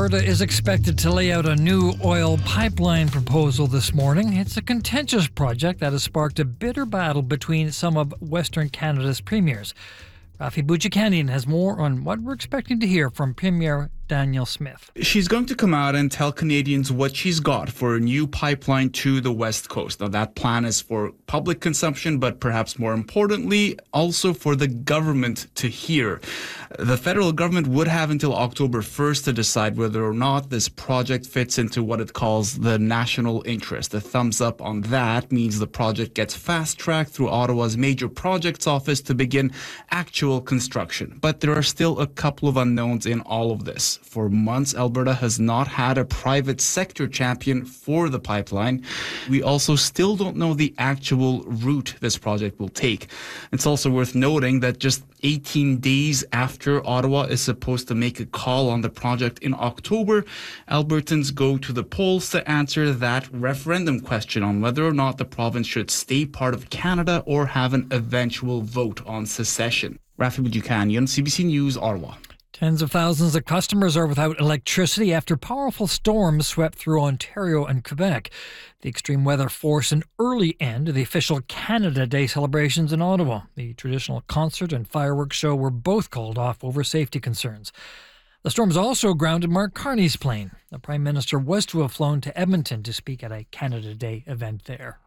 Alberta is expected to lay out a new oil pipeline proposal this morning. It's a contentious project that has sparked a bitter battle between some of Western Canada's premiers. Rafi Boudjikanian has more on what we're expecting to hear from Premier Danielle Smith. She's going to come out and tell Canadians what she's got for a new pipeline to the West Coast. Now, that plan is for public consumption, but perhaps more importantly, also for the government to hear. The federal government would have until October 1st to decide whether or not this project fits into what it calls the national interest. A thumbs up on that means the project gets fast-tracked through Ottawa's major projects office to begin actual construction. But there are still a couple of unknowns in all of this. For months, Alberta has not had a private sector champion for the pipeline. We also still don't know the actual route this project will take. It's also worth noting that just 18 days after Ottawa is supposed to make a call on the project in October, Albertans go to the polls to answer that referendum question on whether or not the province should stay part of Canada or have an eventual vote on secession. Rafi Boudjikanian, CBC News, Ottawa. Tens of thousands of customers are without electricity after powerful storms swept through Ontario and Quebec. The extreme weather forced an early end to the official Canada Day celebrations in Ottawa. The traditional concert and fireworks show were both called off over safety concerns. The storms also grounded Mark Carney's plane. The Prime Minister was to have flown to Edmonton to speak at a Canada Day event there.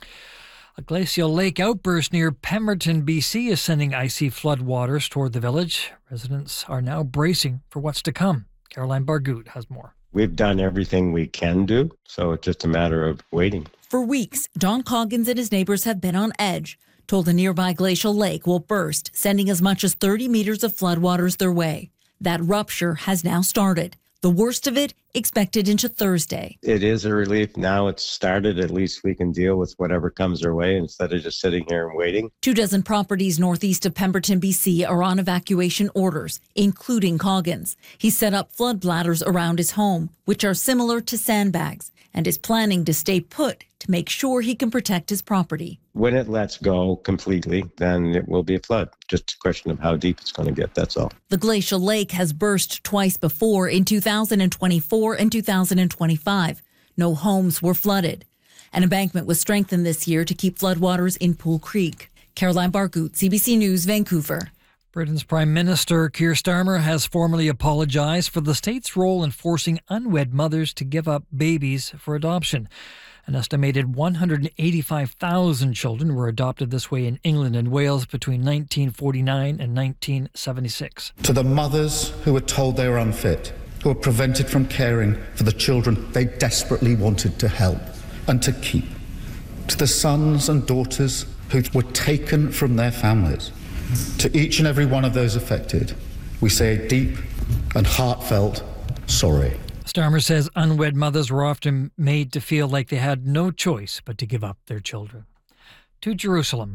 A glacial lake outburst near Pemberton, BC is sending icy floodwaters toward the village. Residents are now bracing for what's to come. Caroline Bargout has more. We've done everything we can do, so it's just a matter of waiting. For weeks, Don Coggins and his neighbors have been on edge, told a nearby glacial lake will burst, sending as much as 30 meters of floodwaters their way. That rupture has now started. The worst of it expected into Thursday. It is a relief. Now it's started. At least we can deal with whatever comes our way instead of just sitting here and waiting. 24 properties northeast of Pemberton, BC are on evacuation orders, including Coggins. He set up flood bladders around his home, which are similar to sandbags, and is planning to stay put to make sure he can protect his property. When it lets go completely, then it will be a flood. Just a question of how deep it's going to get, that's all. The glacial lake has burst twice before in 2024 and 2025. No homes were flooded. An embankment was strengthened this year to keep floodwaters in Pool Creek. Caroline Bargout, CBC News, Vancouver. Britain's Prime Minister Keir Starmer has formally apologised for the state's role in forcing unwed mothers to give up babies for adoption. An estimated 185,000 children were adopted this way in England and Wales between 1949 and 1976. To the mothers who were told they were unfit, who were prevented from caring for the children they desperately wanted to help and to keep. To the sons and daughters who were taken from their families. To each and every one of those affected, we say a deep and heartfelt sorry. Starmer says unwed mothers were often made to feel like they had no choice but to give up their children. To Jerusalem.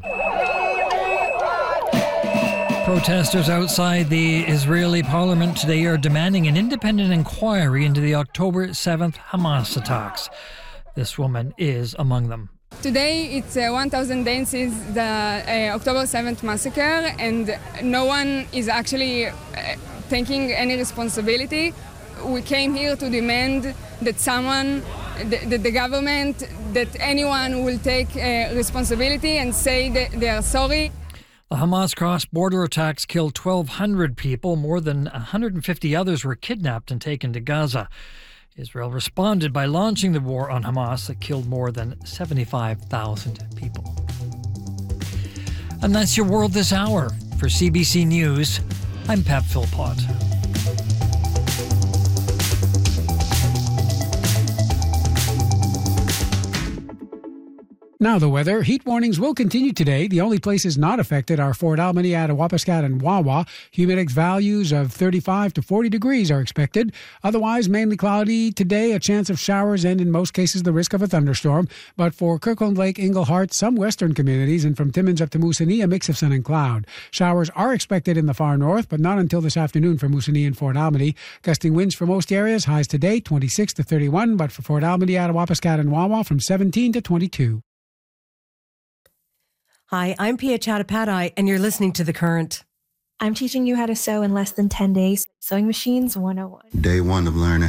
Protesters outside the Israeli parliament today are demanding an independent inquiry into the October 7th Hamas attacks. This woman is among them. Today it's 1,000 days since the October 7th massacre, and no one is actually taking any responsibility. We came here to demand that someone, the government, that anyone will take responsibility and say that they are sorry. The Hamas cross-border attacks killed 1,200 people. More than 150 others were kidnapped and taken to Gaza. Israel responded by launching the war on Hamas that killed more than 75,000 people. And that's your world this hour. For CBC News, I'm Pat Philpott. Now the weather. Heat warnings will continue today. The only places not affected are Fort Almany, Attawapiskat, and Wawa. Humidex values of 35 to 40 degrees are expected. Otherwise, mainly cloudy today, a chance of showers and in most cases the risk of a thunderstorm. But for Kirkland Lake, Inglehart, some western communities, and from Timmins up to Moosonee, a mix of sun and cloud. Showers are expected in the far north, but not until this afternoon for Moosonee and Fort Almany. Gusting winds for most areas, highs today 26 to 31, but for Fort Almany, Attawapiskat, and Wawa from 17 to 22. Hi, I'm Pia Chattopadhyay, and you're listening to The Current. I'm teaching you how to sew in less than 10 days. Sewing Machines 101. Day one of learning